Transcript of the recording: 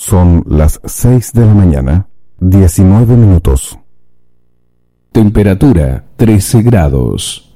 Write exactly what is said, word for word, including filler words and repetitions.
Son las seis de la mañana, diecinueve minutos. Temperatura trece grados.